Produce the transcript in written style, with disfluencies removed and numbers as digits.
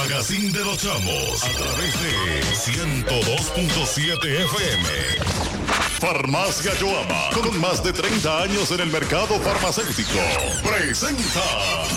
Magazine de los Chamos a través de 102.7 FM. Farmacia Joama, con más de 30 años en el mercado farmacéutico, presenta